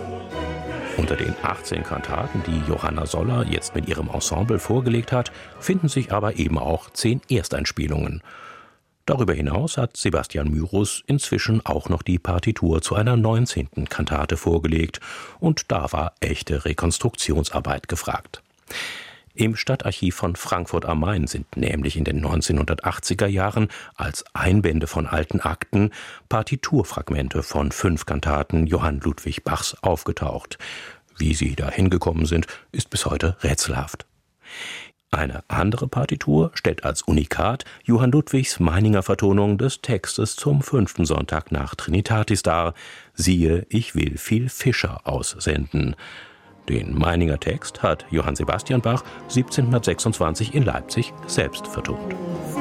Unter den 18 Kantaten, die Johanna Soller jetzt mit ihrem Ensemble vorgelegt hat, finden sich aber eben auch 10 Ersteinspielungen. Darüber hinaus hat Sebastian Myrus inzwischen auch noch die Partitur zu einer 19. Kantate vorgelegt, und da war echte Rekonstruktionsarbeit gefragt. Im Stadtarchiv von Frankfurt am Main sind nämlich in den 1980er Jahren als Einbände von alten Akten Partiturfragmente von 5 Kantaten Johann Ludwig Bachs aufgetaucht. Wie sie da hingekommen sind, ist bis heute rätselhaft. Eine andere Partitur stellt als Unikat Johann Ludwigs Meininger Vertonung des Textes zum 5. Sonntag nach Trinitatis dar. Siehe, ich will viel Fischer aussenden. Den Meininger Text hat Johann Sebastian Bach 1726 in Leipzig selbst vertont.